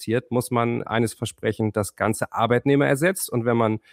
investiert, muss man eines versprechen, das ganze Arbeitnehmer ersetzt. Und wenn man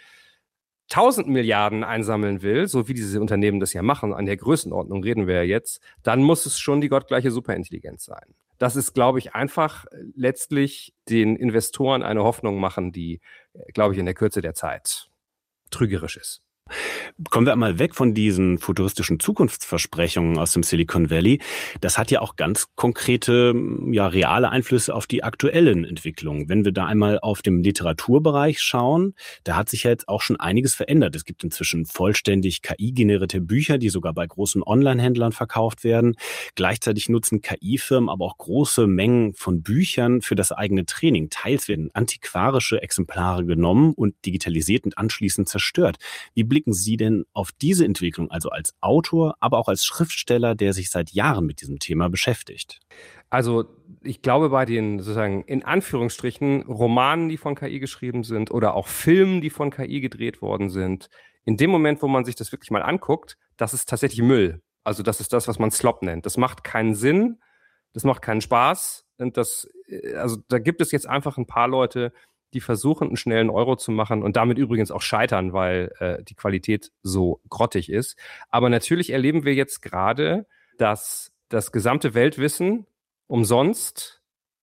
1000 Milliarden einsammeln will, so wie diese Unternehmen das ja machen, an der Größenordnung reden wir ja jetzt, dann muss es schon die gottgleiche Superintelligenz sein. Das ist, glaube ich, einfach letztlich den Investoren eine Hoffnung machen, die, glaube ich, in der Kürze der Zeit trügerisch ist. Kommen wir einmal weg von diesen futuristischen Zukunftsversprechungen aus dem Silicon Valley. Das hat ja auch ganz konkrete, reale Einflüsse auf die aktuellen Entwicklungen. Wenn wir da einmal auf dem Literaturbereich schauen, da hat sich ja jetzt auch schon einiges verändert. Es gibt inzwischen vollständig KI-generierte Bücher, die sogar bei großen Online-Händlern verkauft werden. Gleichzeitig nutzen KI-Firmen aber auch große Mengen von Büchern für das eigene Training. Teils werden antiquarische Exemplare genommen und digitalisiert und anschließend zerstört. Wie blicken Sie denn auf diese Entwicklung, also als Autor, aber auch als Schriftsteller, der sich seit Jahren mit diesem Thema beschäftigt? Also ich glaube, bei den sozusagen in Anführungsstrichen Romanen, die von KI geschrieben sind oder auch Filmen, die von KI gedreht worden sind, in dem Moment, wo man sich das wirklich mal anguckt, das ist tatsächlich Müll. Also das ist das, was man Slop nennt. Das macht keinen Sinn, das macht keinen Spaß. Und also da gibt es jetzt einfach ein paar Leute, die versuchen, einen schnellen Euro zu machen und damit übrigens auch scheitern, weil die Qualität so grottig ist. Aber natürlich erleben wir jetzt gerade, dass das gesamte Weltwissen umsonst,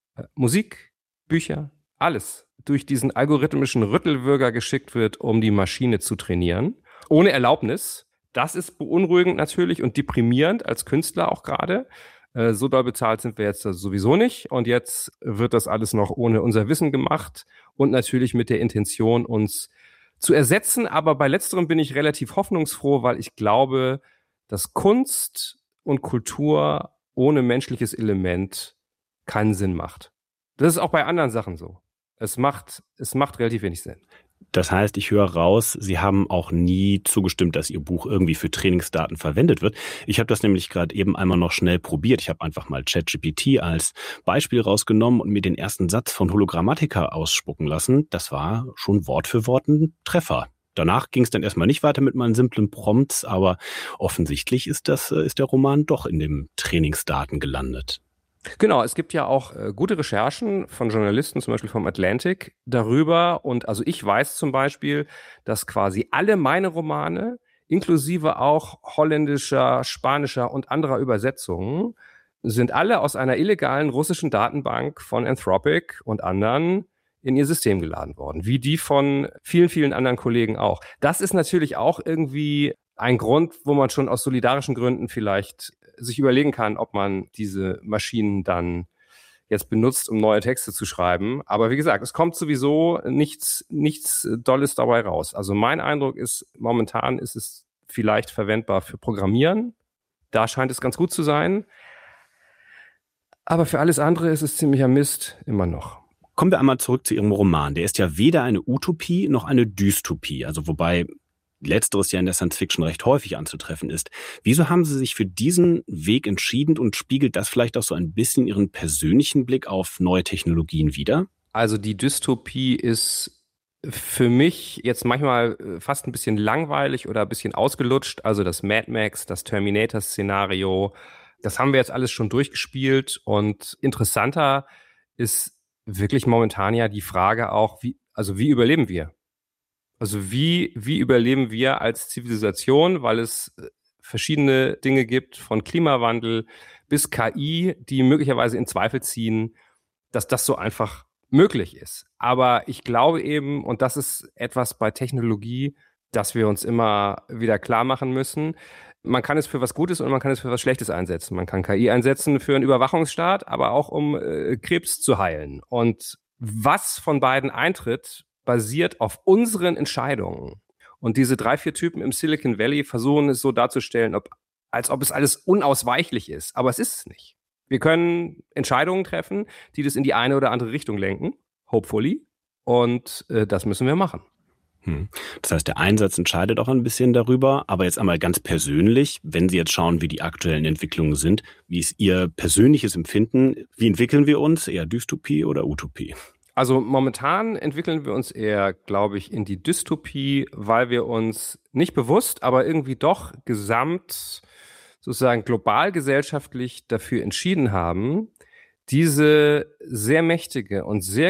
Musik, Bücher, alles durch diesen algorithmischen Rüttelwürger geschickt wird, um die Maschine zu trainieren, ohne Erlaubnis. Das ist beunruhigend natürlich und deprimierend als Künstler auch gerade. So doll bezahlt sind wir jetzt sowieso nicht. Und jetzt wird das alles noch ohne unser Wissen gemacht und natürlich mit der Intention, uns zu ersetzen. Aber bei letzterem bin ich relativ hoffnungsfroh, weil ich glaube, dass Kunst und Kultur ohne menschliches Element keinen Sinn macht. Das ist auch bei anderen Sachen so. Es macht relativ wenig Sinn. Das heißt, ich höre raus, Sie haben auch nie zugestimmt, dass Ihr Buch irgendwie für Trainingsdaten verwendet wird. Ich habe das nämlich gerade eben einmal noch schnell probiert. Ich habe einfach mal ChatGPT als Beispiel rausgenommen und mir den ersten Satz von Hologrammatica ausspucken lassen. Das war schon Wort für Wort ein Treffer. Danach ging es dann erstmal nicht weiter mit meinen simplen Prompts, aber offensichtlich ist der Roman doch in den Trainingsdaten gelandet. Genau, es gibt ja auch gute Recherchen von Journalisten, zum Beispiel vom Atlantic, darüber. Und also ich weiß zum Beispiel, dass quasi alle meine Romane, inklusive auch holländischer, spanischer und anderer Übersetzungen, sind alle aus einer illegalen russischen Datenbank von Anthropic und anderen in ihr System geladen worden, wie die von vielen, vielen anderen Kollegen auch. Das ist natürlich auch irgendwie ein Grund, wo man schon aus solidarischen Gründen vielleicht sich überlegen kann, ob man diese Maschinen dann jetzt benutzt, um neue Texte zu schreiben. Aber wie gesagt, es kommt sowieso nichts Dolles dabei raus. Also mein Eindruck ist, momentan ist es vielleicht verwendbar für Programmieren. Da scheint es ganz gut zu sein. Aber für alles andere ist es ziemlicher Mist immer noch. Kommen wir einmal zurück zu Ihrem Roman. Der ist ja weder eine Utopie noch eine Dystopie. Also wobei Letzteres ja in der Science-Fiction recht häufig anzutreffen ist. Wieso haben Sie sich für diesen Weg entschieden und spiegelt das vielleicht auch so ein bisschen Ihren persönlichen Blick auf neue Technologien wider? Also die Dystopie ist für mich jetzt manchmal fast ein bisschen langweilig oder ein bisschen ausgelutscht. Also das Mad Max, das Terminator-Szenario, das haben wir jetzt alles schon durchgespielt. Und interessanter ist wirklich momentan ja die Frage auch, wie überleben wir? Also wie überleben wir als Zivilisation, weil es verschiedene Dinge gibt, von Klimawandel bis KI, die möglicherweise in Zweifel ziehen, dass das so einfach möglich ist. Aber ich glaube eben, und das ist etwas bei Technologie, dass wir uns immer wieder klar machen müssen, man kann es für was Gutes und man kann es für was Schlechtes einsetzen. Man kann KI einsetzen für einen Überwachungsstaat, aber auch um Krebs zu heilen. Und was von beiden eintritt, basiert auf unseren Entscheidungen. Und diese 3, 4 Typen im Silicon Valley versuchen es so darzustellen, als ob es alles unausweichlich ist. Aber es ist es nicht. Wir können Entscheidungen treffen, die das in die eine oder andere Richtung lenken, hopefully. Und das müssen wir machen. Das heißt, der Einsatz entscheidet auch ein bisschen darüber. Aber jetzt einmal ganz persönlich, wenn Sie jetzt schauen, wie die aktuellen Entwicklungen sind, wie ist Ihr persönliches Empfinden? Wie entwickeln wir uns? Eher Dystopie oder Utopie? Also momentan entwickeln wir uns eher, glaube ich, in die Dystopie, weil wir uns nicht bewusst, aber irgendwie doch gesamt sozusagen global gesellschaftlich dafür entschieden haben, diese sehr mächtige und sehr